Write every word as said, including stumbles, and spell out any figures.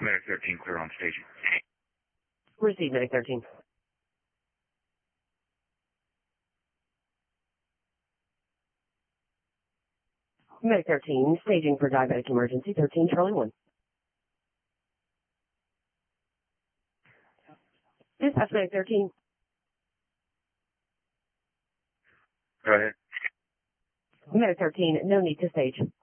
Medic thirteen, clear on station. Receive, Medic thirteen. Medic thirteen, staging for diabetic emergency, thirteen Charlie one. Dispatch Medic thirteen. Go ahead. Medic thirteen, no need to stage.